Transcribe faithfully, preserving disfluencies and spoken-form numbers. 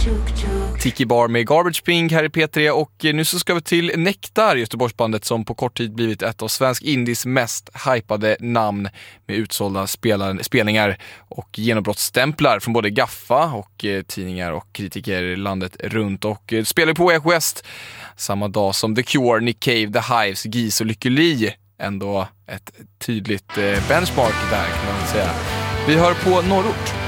Tiki Bar med Garbage Pink här i P tre, och nu så ska vi till Nektar, Göteborgsbandet som på kort tid blivit ett av svensk indies mest hypade namn med utsålda spelar, spelningar och genombrottsstämplar från både Gaffa och eh, tidningar och kritiker landet runt, och eh, spelar på Way Out West samma dag som The Cure, Nick Cave, The Hives, Gis och Lykke Li. Ändå ett tydligt eh, benchmark där kan man säga. Vi hör på Norrort.